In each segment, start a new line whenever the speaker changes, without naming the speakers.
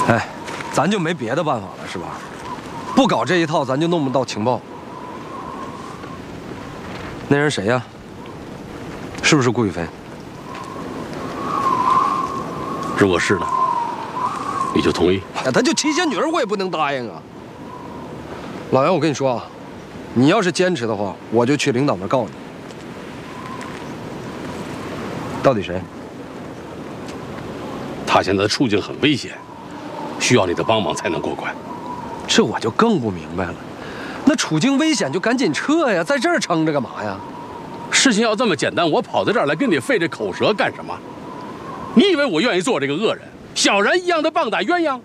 哎，咱就没别的办法了是吧？不搞这一套，咱就弄不到情报。那人谁呀？是不是顾宇飞？
如果是呢，你就同意？
哎，他就七仙女儿，我也不能答应啊。老杨，我跟你说啊，你要是坚持的话，我就去领导那儿告你。到底谁？
他现在的处境很危险，需要你的帮忙才能过关。
这我就更不明白了。那处境危险就赶紧撤呀，在这儿撑着干嘛呀？
事情要这么简单，我跑到这儿来跟你费这口舌干什么？你以为我愿意做这个恶人，小人一样的棒打鸳鸯？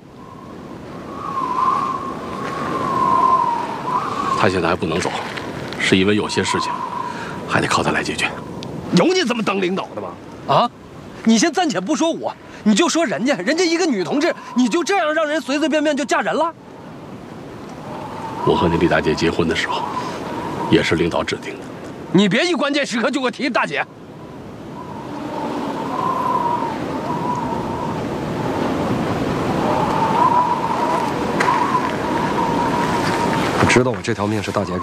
他现在还不能走，是因为有些事情还得靠他来解决。
有你这么当领导的吗？啊，你先暂且不说我，你就说人家一个女同志，你就这样让人随随便便就嫁人了？
我和你李大姐结婚的时候，也是领导指定的。
你别一关键时刻就给我提大姐。我知道我这条命是大姐给的。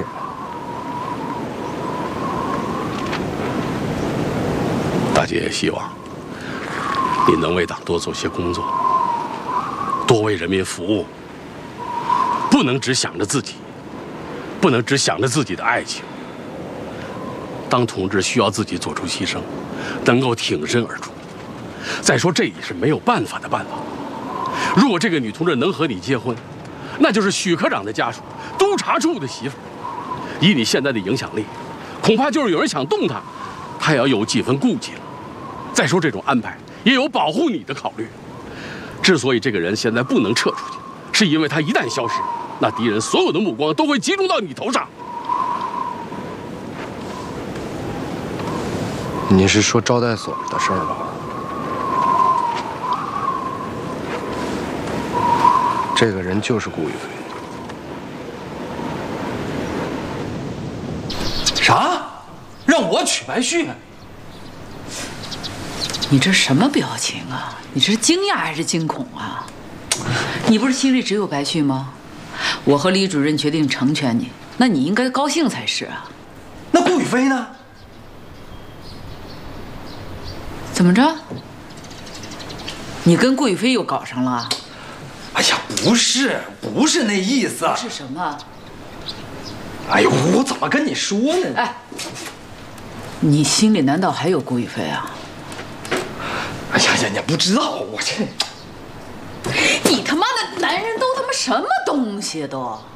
大姐也希望你能为党多做些工作，多为人民服务，不能只想着自己，不能只想着自己的爱情。当同志需要自己做出牺牲，能够挺身而出。再说这也是没有办法的办法。如果这个女同志能和你结婚，那就是许科长的家属、督察处的媳妇儿。以你现在的影响力，恐怕就是有人想动她，她也要有几分顾忌了。再说这种安排也有保护你的考虑。之所以这个人现在不能撤出去，是因为他一旦消失，那敌人所有的目光都会集中到你头上。
你是说招待所的事儿吧？这个人就是顾宇飞。啥？让我娶白旭？
你这什么表情啊？你这是惊讶还是惊恐啊？你不是心里只有白旭吗？我和李主任决定成全你，那你应该高兴才是啊。
那顾宇飞呢？
怎么着？你跟顾宇飞又搞上了？
哎呀，不是那意思。
是什么？
哎呦，我怎么跟你说呢？
哎，你心里难道还有顾宇飞啊？
哎呀，你不知道我这……
你他妈的男人都他妈什么东西都？